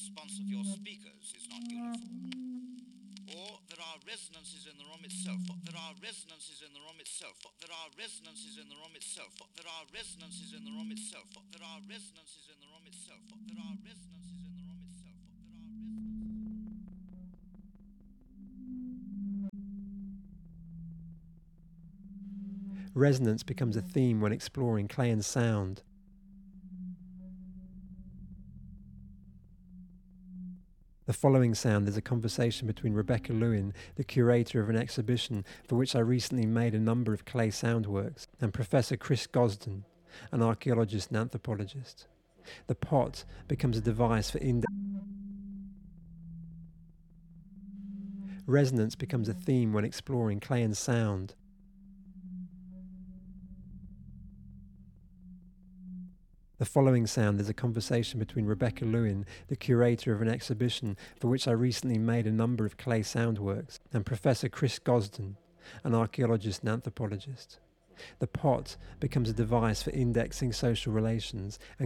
response of your speakers is not uniform. Or there are resonances in the room itself. There are resonances in the room itself. There are resonances in the room itself. There are resonances in the room itself. There are resonances in the room itself. There are resonances in the room itself. There are resonances. Resonance becomes a theme when exploring clay and sound. The following sound is a conversation between Rebecca Lewin, the curator of an exhibition for which I recently made a number of clay sound works, and Professor Chris Gosden, an archaeologist and anthropologist. The pot becomes a device for Resonance becomes a theme when exploring clay and sound. The following sound is a conversation between Rebecca Lewin, the curator of an exhibition for which I recently made a number of clay sound works, and Professor Chris Gosden, an archaeologist and anthropologist. The pot becomes a device for indexing social relations and